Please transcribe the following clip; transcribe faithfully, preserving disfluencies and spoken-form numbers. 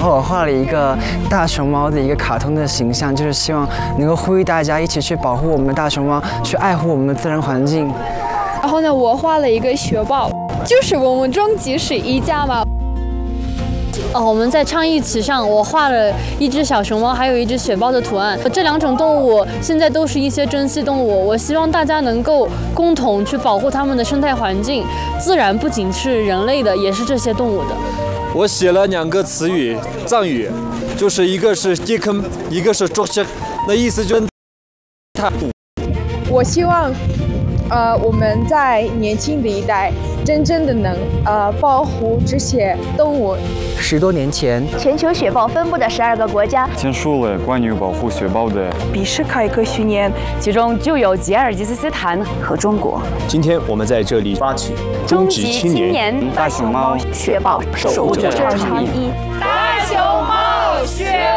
后我画了一个大熊猫的一个卡通的形象，就是希望能够呼吁大家一起去保护我们的大熊猫，去爱护我们的自然环境。 然后呢，我画了一个雪豹，就是我们终极是一家嘛。 哦，我们在倡议旗上，我画了一只小熊猫，还有一只雪豹的图案。这两种动物现在都是一些珍稀动物，我希望大家能够共同去保护它们的生态环境。自然不仅是人类的，也是这些动物的。 我写了两个词语，藏语，就是一个是 "diken"， 一个是 "jok"， 那意思就是它。 我希望，呃，我们在年轻的一代。 真正的能呃保护这些动物。 十多年前， 全球雪豹分布的十二个国家签署了关于保护雪豹的比什凯克训练， 其中就有吉尔吉斯斯坦和中国。 今天我们在这里发起终极青年大熊猫雪豹守护者倡议。